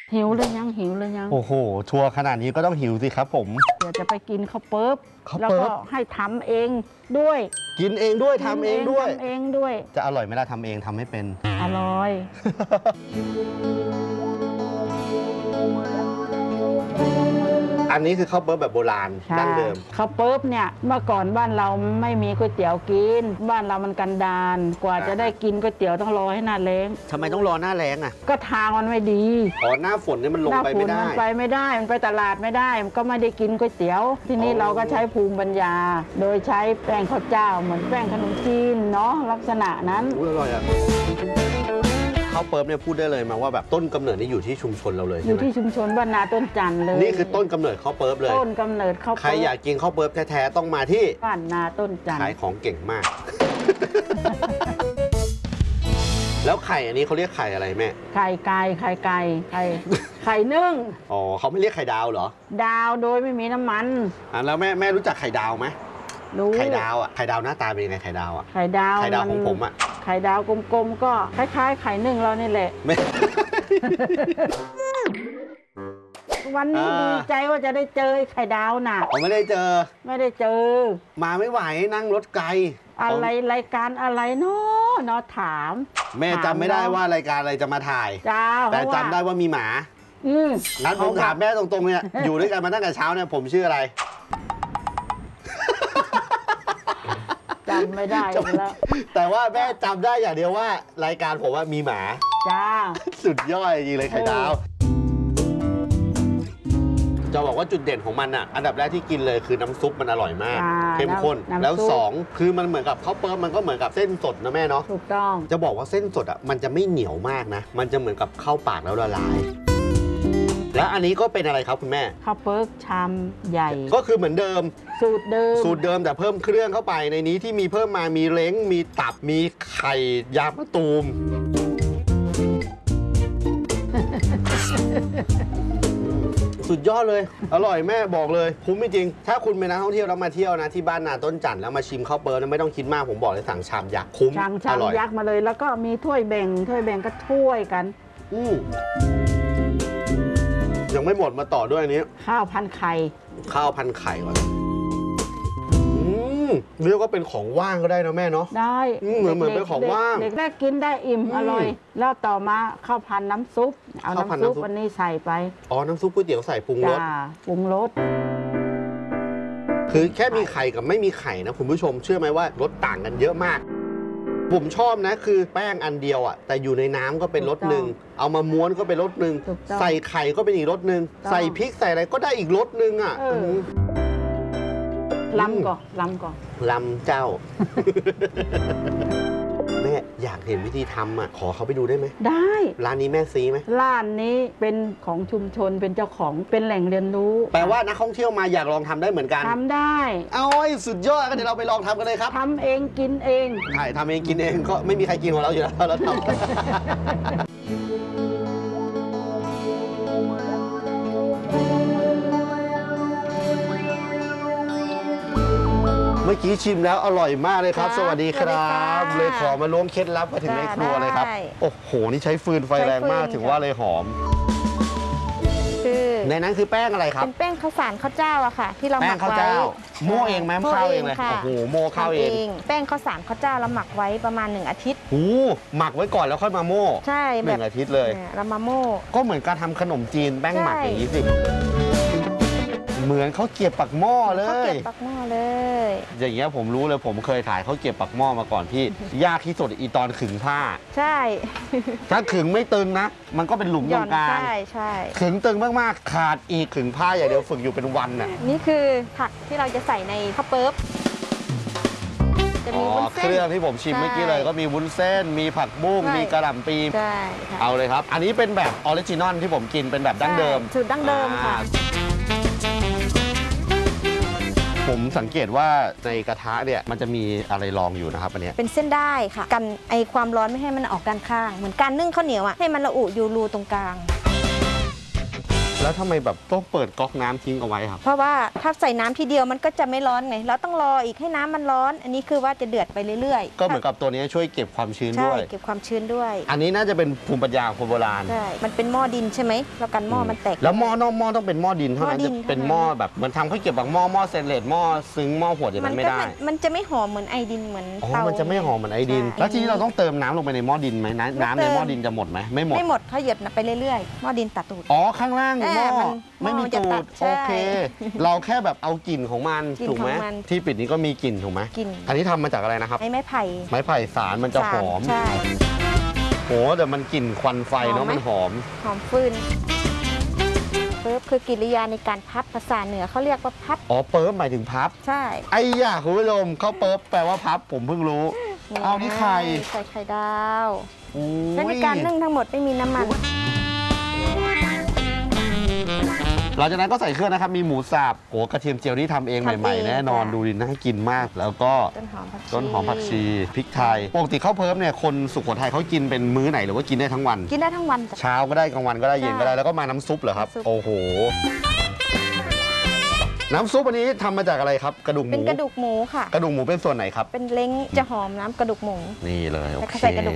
หิวเลยยังหิวเลยยังโอ้โหทัวร์ขนาดนี้ก็ต้องหิวสิครับผมเดี๋ยวจะไปกินข้าวเปิ๊บแล้วก็ให้ทำเองด้วยกินเองด้วยทำเองด้วยทำเองด้วยจะอร่อยไหมล่ะทำเองทำให้เป็นอร่อยอันนี้คือข้าวเปิ๊บแบบโบราณดั้งเดิมข้าวเปิ๊บเนี่ยเมื่อก่อนบ้านเราไม่มีก๋วยเตี๋ยวกินบ้านเรามันกันดารกว่าจะได้กินก๋วยเตี๋ยวต้องรอให้หน้าแล้งทำไมต้องรอหน้าแล้งอ่ะก็ทางมันไม่ดีอ๋อหน้าฝนเนี่ยมันลงไปไม่ได้มันไปไม่ได้มันไปตลาดไม่ได้มันก็ไม่ได้กินก๋วยเตี๋ยวที่นี่เราก็ใช้ภูมิปัญญาโดยใช้แป้งข้าวเจ้าเหมือนแป้งขนมจีนเนาะลักษณะนั้นอร่อยอ่ะข้าวเปิ๊บเนี่ยพูดได้เลยมาว่าแบบต้นกำเนิดนี่อยู่ที่ชุมชนเราเลยอยู่ที่ชุมชนบ้านนาต้นจันเลยนี่คือต้นกำเนิดข้าวเปิ๊บเลยต้นกำเนิดข้าวเปิ๊บใครอยากกินข้าวเปิ๊บแท้ๆต้องมาที่บ้านนาต้นจันขายของเก่งมาก แล้วไข่อันนี้เขาเรียกไข่อะไรแม่ไข่ไก่ไข่ไก่ไข่นึ่งอ๋อเขาไม่เรียกไข่ดาวเหรอดาวโดยไม่มีน้ำมันแล้วแม่รู้จักไข่ดาวไหมรู้ไข่ดาวอ่ะไข่ดาวหน้าตาเป็นยังไงไข่ดาวอ่ะไข่ดาวของผมอ่ะไข่ดาวกลมๆก็คล้ายๆไข่นึ่งเรานี่แหละวันนี้ดีใจว่าจะได้เจอไข่ดาวน่ะผมไม่ได้เจอมาไม่ไหวนั่งรถไกลอะไรรายการอะไรเนาะถามแม่จำไม่ได้ว่ารายการอะไรจะมาถ่ายแต่จำได้ว่ามีหมางั้นผมถามแม่ตรงๆเนี่ยอยู่ด้วยกันมาตั้งแต่เช้าเนี่ยผมชื่ออะไรจำไม่ได้แล้วแต่ว่าแม่จำได้อย่างเดียวว่ารายการผมว่ามีหมาจ้าสุดยอดจริงเลยไข่ดาวจะบอกว่าจุดเด่นของมันอ่ะอันดับแรกที่กินเลยคือน้ำซุปมันอร่อยมากเข้มข้นแล้ว2คือมันเหมือนกับข้าวเปิ๊บมันก็เหมือนกับเส้นสดนะแม่เนาะถูกต้องจะบอกว่าเส้นสดอ่ะมันจะไม่เหนียวมากนะมันจะเหมือนกับเข้าปากแล้วละลายแล้วอันนี้ก็เป็นอะไรครับคุณแม่ข้าวเปิ๊บชามใหญ่ก็คือเหมือนเดิมสูตรเดิมแต่เพิ่มเครื่องเข้าไปในนี้ที่มีเพิ่มมามีเล้งมีตับมีไข่ยางมะตูม สุดยอดเลยอร่อยแม่บอกเลยคุ้มจริงถ้าคุณเป็นนักท่องเที่ยวแล้วมาเที่ยวนะที่บ้านนาต้นจันทร์แล้วมาชิมข้าวเปิ๊บไม่ต้องคิดมากผมบอกเลยสั่งชามยักษ์คุ้มชามยักษ์มาเลยแล้วก็มีถ้วยแบ่งก็ถ้วยกันยังไม่หมดมาต่อด้วยอันนี้ข้าวพันไข่ก่อนเรียกว่าเป็นของว่างก็ได้นะแม่เนาะได้เหมือนเป็นของว่างเด็กแรกกินได้อิ่มอร่อยแล้วต่อมาข้าวพันน้ำซุปเอาน้ำซุปวันนี้ใส่ไปน้ำซุปก๋วยเตี๋ยวใส่ปรุงรสคือแค่มีไข่กับไม่มีไข่นะคุณผู้ชมเชื่อไหมว่ารสต่างกันเยอะมากผมชอบนะคือแป้งอันเดียวอ่ะแต่อยู่ในน้ำก็เป็นรสหนึ่งเอามาม้วนก็เป็นรสหนึ่งใส่ไข่ก็เป็นอีกรสหนึ่งใส่พริกใส่อะไรก็ได้อีกรสหนึ่งอ่ะลำก่อนลำเจ้าแม่อยากเห็นวิธีทำอ่ะขอเขาไปดูได้ไหมได้ร้านนี้แม่ซีไหมร้านนี้เป็นของชุมชนเป็นเจ้าของเป็นแหล่งเรียนรู้แปลว่านักท่องเที่ยวมาอยากลองทำได้เหมือนกันทำได้สุดยอดก็เดี๋ยวเราไปลองทำกันเลยครับทำเองกินเองใช่ทำเองกินเองก็ไม่มีใครกินของเราอยู่แล้วเราทำเมื่อกี้ชิมแล้วอร่อยมากเลยครับสวัสดีครับเลยขอมาล้วงเคล็ดลับมาถึงในครัวเลยครับโอ้โหนี่ใช้ฟืนไฟแรงมากถึงว่าเลยหอมในนั้นคือแป้งอะไรครับเป็นแป้งข้าวสารข้าวเจ้าอะค่ะที่เราหมักไว้โม่เองไหมข้าวเองเลยโอ้โหโม่ข้าวเองแป้งข้าวสารข้าวเจ้าเราหมักไว้ประมาณ1 อาทิตย์หมักไว้ก่อนแล้วค่อยมาโม่ใช่ 1 อาทิตย์เลยเรามาโม่ก็เหมือนการทำขนมจีนแป้งหมักอย่างนี้สิเหมือนเขาเก็บปักหม้อเลยปักหม้อเลยอย่างเงี้ยผมรู้เลยผมเคยขายเขาเก็บปักหม้อมาก่อนพี่ยากที่สุดอีตอนขึงผ้าใช่ถ้าขึงไม่ตึงนะมันก็เป็นหลุมตรงกลางใช่ขึงตึงมากๆขาดอีกขึงผ้าอย่างเดียวฝึกอยู่เป็นวันน่ะนี่คือผักที่เราจะใส่ในข้าวเปิ๊บจะมีวุ้นเส้นเครื่องที่ผมชิมเมื่อกี้เลยก็มีวุ้นเส้นมีผักบุ้งมีกระหล่ำปีใช่เอาเลยครับอันนี้เป็นแบบออริจินอลที่ผมกินเป็นแบบดั้งเดิมสูตรดั้งเดิมค่ะผมสังเกตว่าในกระทะเนี่ยมันจะมีอะไรรองอยู่นะครับอันนี้เป็นเส้นได้ค่ะกันไอความร้อนไม่ให้มันออกด้านข้างเหมือนการนึ่งข้าวเหนียวอ่ะให้มันระอุอยู่รูตรงกลางแล้วทำไมแบบต้องเปิดก๊อกน้ำทิ้งเอาไว้ครับเพราะว่าถ้าใส่น้ำทีเดียวมันก็จะไม่ร้อนไงเราต้องรออีกให้น้ำมันร้อน อันนี้คือว่าจะเดือดไปเรื่อยๆก็เหมือนกับตัวนี้ช่วยเก็บความชื้นใช่ด้วยเก็บความชื้นด้วยอันนี้น่าจะเป็นภูมิปัญญาของคนโบราณใช่มันเป็นหม้อดินใช่ไหมแล้วกันหม้อมันแตกแล้วหม้อนอกหม้อต้องเป็นหม้อดินเท่านั้นหม้อดิจะนเป็นหม้อแบบเหมันทำข้าวเกรี๊ยวบางหม้อสเตนเลสหม้อซึ้งหม้อหวดอย่างนั้นไม่ได้มันจะไม่หอมเหมือนไอดินเหมือนอ๋อเตามันจะไม่หอมเหมือนไอดินใช่แล้วทีนี้เราต้องเติมน้ำลงไปในหม้อดินไหมน้ำในหม้อดินจะหมดไหมไม่หมดไม่หมดเขาหยดไปเรื่อยๆหม้อดินตัดตูดอ๋อข้างล่างหม้อมันไม่มีจะตูตัดดใช่โอเค เราแค่แบบเอากลิ่นของมันกลิ่นถูกไหมของมันที่ปิดนี้ก็มีกลิ่นถูกไหมกลิ่นอันนี้ทำมาจากอะไรนะครับไม้ไผ่ไม้ไผ่สารมันจะหอมใช่โหแต่มันกลิ่นควันไฟเนาะหอมไหมมันหอมหอมฟืนเฟิร์บคือกิริยาในการพับภาษาเหนือเขาเรียกว่าพับอ๋อเปิบหมายถึงพับใช่ไอ้ยาคุณผู้ชมเขาเปิบแปลว่าพับผมเพิ่งรู้ เอานี่ไข่ใส่ไข่ดาวโอ้ใช้ในยการนึ่งทั้งหมดไม่มีน้ำมันหลังจากนั้นก็ใส่เครื่องนะครับ มีหมูสับโอ้กระเทียมเจียวที่ทำเองทำเองใหม่ๆ แน่นอนค่ะดูดิน่ากินมาก แล้วก็ต้นหอมผักชีต้นหอมผักชีพริกไทย ปกติข้าวเพิ่มเนี่ยคนสุโขทัยเขากินเป็นมื้อไหนหรือว่ากินได้ทั้งวันกินได้ทั้งวันจ้ะเช้าก็ได้กลางวันก็ได้เย็นก็ได้ใช่แล้วก็มาน้ำซุปเหรอครับน้ำซุปโอ้โห น้ำซุปอันนี้ทำมาจากอะไรครับ กระดูกหเป็นมูกระดูกหมูค่ะกระดูกหมูเป็นส่วนไหนครับเป็นเล้งจะหอมน้ำกระดูกหมูนี่เลยโอแล้วเคก็ใส่กระดูก